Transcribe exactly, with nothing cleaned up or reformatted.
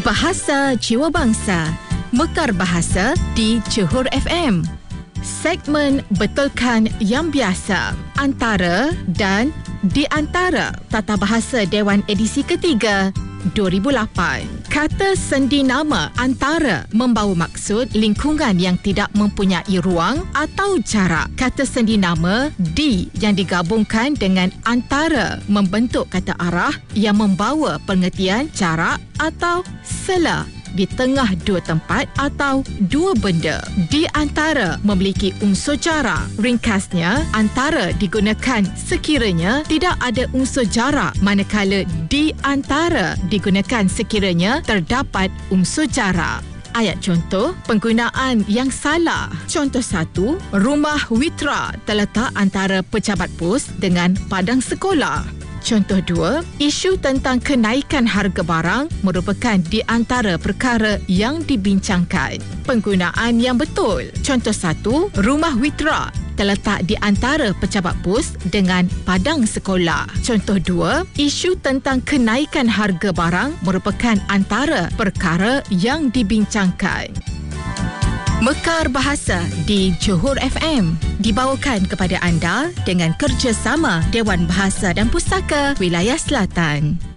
Bahasa Jiwa Bangsa, Mekar Bahasa di Johor F M. Segmen Betulkan Yang Biasa, Antara dan Di Antara, Tata Bahasa Dewan edisi ketiga dua ribu lapan. Kata sendi nama antara membawa maksud lingkungan yang tidak mempunyai ruang atau jarak. Kata sendi nama di yang digabungkan dengan antara membentuk kata arah yang membawa pengertian jarak atau sela di tengah dua tempat atau dua benda. Di antara memiliki unsur jarak. Ringkasnya, antara digunakan sekiranya tidak ada unsur jarak, manakala di antara digunakan sekiranya terdapat unsur jarak. Ayat contoh, penggunaan yang salah. Contoh satu, rumah Witra terletak antara pejabat pos dengan padang sekolah. Contoh dua, isu tentang kenaikan harga barang merupakan di antara perkara yang dibincangkan. Penggunaan yang betul. Contoh satu, rumah Witra terletak di antara pejabat pos dengan padang sekolah. Contoh dua, isu tentang kenaikan harga barang merupakan antara perkara yang dibincangkan. Mekar Bahasa di Johor F M dibawakan kepada anda dengan kerjasama Dewan Bahasa dan Pustaka Wilayah Selatan.